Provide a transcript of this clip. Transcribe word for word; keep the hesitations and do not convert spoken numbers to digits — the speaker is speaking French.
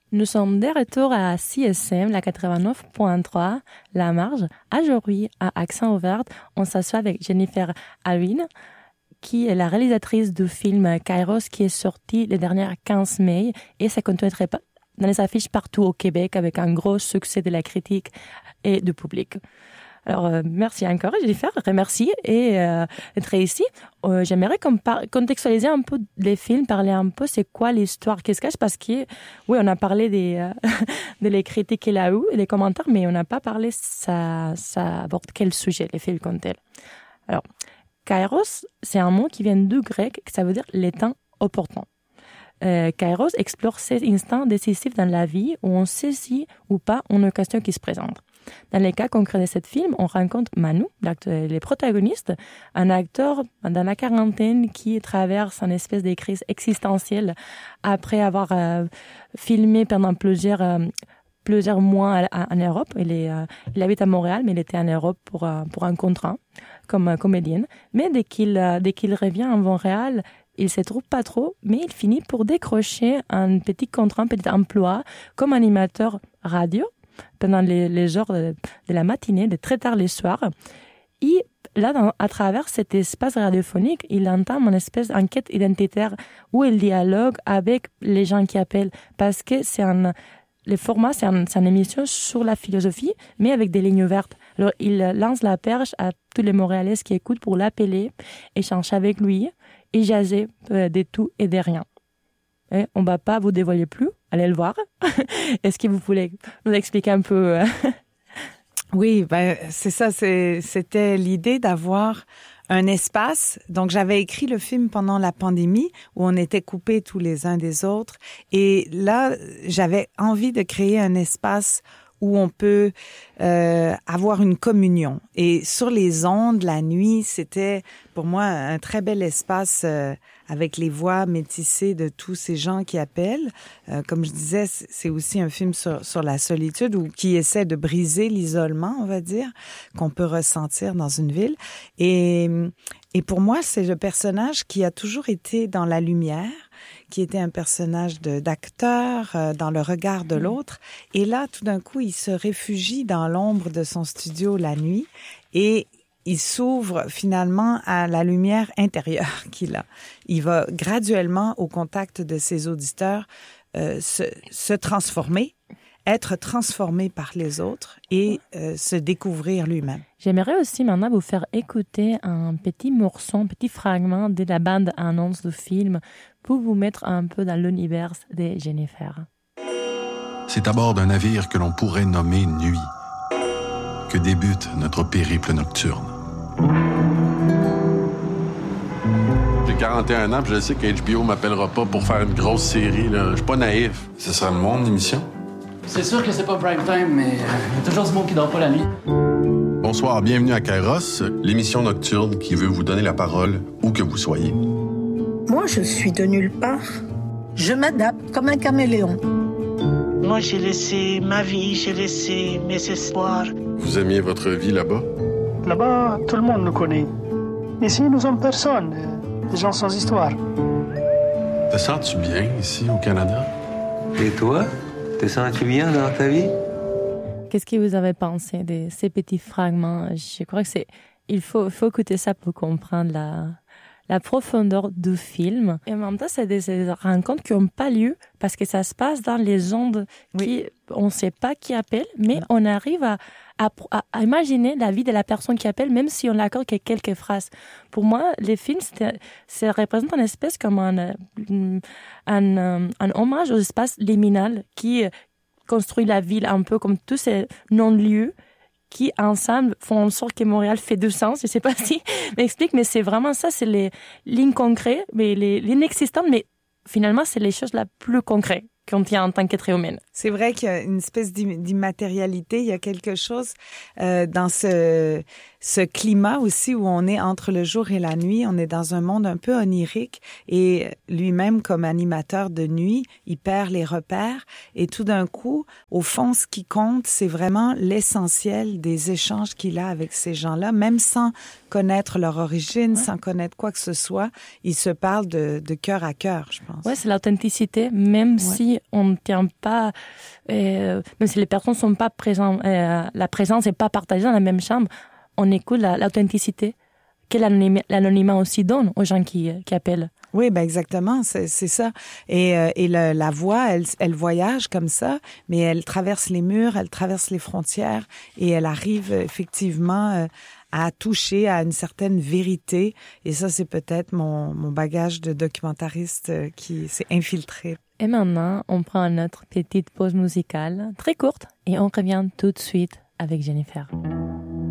Nous sommes de retour à C S M, la quatre-vingt-neuf point trois, La Marge. Aujourd'hui, à Accent ouvert, on s'assoit avec Jennifer Alwyn, qui est la réalisatrice du film Kairos, qui est sorti le dernier quinze mai, et ça continue dans les affiches partout au Québec avec un gros succès de la critique et du public. Alors, euh, merci encore, Jennifer, remercie et euh, d'être ici. Euh, j'aimerais qu'on par- contextualiser un peu les films, parler un peu c'est quoi l'histoire, qu'est-ce que c'est, parce que, oui, on a parlé des, euh, de les critiques qu'il a eu et les commentaires, mais on n'a pas parlé ça, ça aborde quel sujet, les films comme tel. Alors, Kairos, c'est un mot qui vient du grec, ça veut dire les temps opportuns. Euh, Kairos explore ces instants décisifs dans la vie où on saisit ou pas une occasion qui se présente. Dans les cas concrets de ce film, on rencontre Manu, les protagonistes, un acteur dans la quarantaine qui traverse une espèce de crise existentielle après avoir euh, filmé pendant plusieurs, euh, plusieurs mois en Europe. Il, est, euh, il habite à Montréal, mais il était en Europe pour, euh, pour un contrat comme euh, comédienne. Mais dès qu'il, euh, dès qu'il revient à Montréal, il se trouve pas trop, mais il finit pour décrocher un petit contrat, un petit emploi comme animateur radio pendant les, les heures de, de la matinée, de très tard le soir. Et là, dans, à travers cet espace radiophonique, il entame une espèce d'enquête identitaire où il dialogue avec les gens qui appellent. Parce que c'est un, le format, c'est, un, c'est une émission sur la philosophie, mais avec des lignes ouvertes. Alors, il lance la perche à tous les Montréalais qui écoutent pour l'appeler, échanger avec lui et jaser euh, de tout et de rien. Et on ne va pas vous dévoiler plus. Allez le voir. Est-ce que vous voulez nous expliquer un peu? Oui, ben c'est ça. C'est, c'était l'idée d'avoir un espace. Donc, j'avais écrit le film pendant la pandémie où on était coupés tous les uns des autres. Et là, j'avais envie de créer un espace où on peut euh, avoir une communion. Et sur les ondes, la nuit, c'était pour moi un très bel espace euh, avec les voix métissées de tous ces gens qui appellent. Euh, comme je disais, c'est aussi un film sur, sur la solitude ou qui essaie de briser l'isolement, on va dire, qu'on peut ressentir dans une ville. Et, et pour moi, c'est le personnage qui a toujours été dans la lumière, qui était un personnage de, d'acteur euh, dans le regard de l'autre. Et là, tout d'un coup, il se réfugie dans l'ombre de son studio la nuit et il s'ouvre finalement à la lumière intérieure qu'il a. Il va graduellement, au contact de ses auditeurs, euh, se, se transformer, être transformé par les autres et euh, se découvrir lui-même. J'aimerais aussi maintenant vous faire écouter un petit morceau, un petit fragment de la bande-annonce du film pour vous mettre un peu dans l'univers de Jennifer. C'est à bord d'un navire que l'on pourrait nommer Nuit que débute notre périple nocturne. J'ai quarante et un ans, puis je sais que H B O m'appellera pas pour faire une grosse série. Là. Je suis pas naïf. Ce sera mon émission? C'est sûr que c'est pas prime time, mais il euh, y a toujours du monde qui dort pas la nuit. Bonsoir, bienvenue à Kairos, l'émission nocturne qui veut vous donner la parole où que vous soyez. Moi, je suis de nulle part. Je m'adapte comme un caméléon. Moi, j'ai laissé ma vie, j'ai laissé mes espoirs. Vous aimiez votre vie là-bas? Là-bas, tout le monde nous connaît. Ici, nous sommes personne, des gens sans histoire. Te sens-tu bien ici au Canada? Et toi? Te sens-tu bien dans ta vie? Qu'est-ce que vous avez pensé de ces petits fragments? Je crois que c'est, il faut, faut écouter ça pour comprendre la, la profondeur du film. Et en même temps, c'est des, des rencontres qui n'ont pas lieu parce que ça se passe dans les ondes qui, oui. On ne sait pas qui appelle, mais non. On arrive à, à, à imaginer la vie de la personne qui appelle, même si on l'accorde que quelques phrases. Pour moi, les films, ça représente une espèce comme un, un, un, un hommage au espace liminal qui construit la ville un peu comme tous ces non-lieux qui, ensemble, font en sorte que Montréal fait du sens. Je ne sais pas si m'explique, mais c'est vraiment ça, c'est les lignes concrètes, mais les l'inexistante, mais finalement, c'est les choses la plus concrètes qu'on tient en tant qu'être humain. C'est vrai qu'il y a une espèce d'immatérialité, il y a quelque chose euh, dans ce, ce climat aussi où on est entre le jour et la nuit, on est dans un monde un peu onirique et lui-même comme animateur de nuit, il perd les repères et tout d'un coup, au fond, ce qui compte, c'est vraiment l'essentiel des échanges qu'il a avec ces gens-là, même sans connaître leur origine, ouais. sans connaître quoi que ce soit, ils se parlent de, de cœur à cœur, je pense. Ouais, c'est l'authenticité, même ouais. si si on ne tient pas, euh, même si les personnes sont pas présentes, euh, la présence n'est pas partagée dans la même chambre, on écoute la, l'authenticité que l'anonymat, l'anonymat aussi donne aux gens qui, qui appellent. Oui, ben exactement, c'est, c'est ça. Et, euh, et le, la voix, elle, elle voyage comme ça, mais elle traverse les murs, elle traverse les frontières et elle arrive effectivement euh, à toucher à une certaine vérité. Et ça, c'est peut-être mon, mon bagage de documentariste euh, qui s'est infiltré. Et maintenant, on prend notre petite pause musicale, très courte, et on revient tout de suite avec Jennifer.